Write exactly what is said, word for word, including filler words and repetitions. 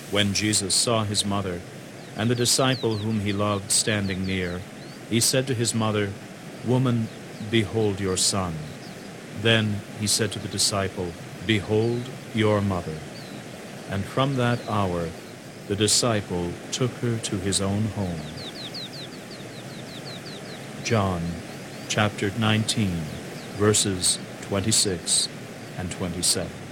When Jesus saw his mother and the disciple whom he loved standing near, he said to his mother, "Woman, behold your son." Then he said to the disciple, "Behold your mother." And from that hour the disciple took her to his own home. John chapter nineteen, verses twenty-six and twenty-seven.